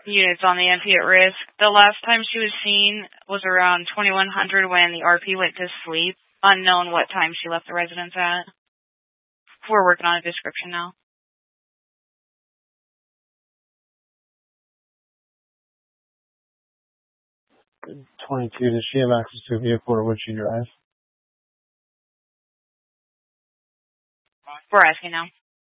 units on the MP at risk. The last time she was seen was around 2100 when the RP went to sleep. Unknown what time she left the residence at. We're working on a description now. 22, does she have access to a vehicle or would she drive? We're asking now.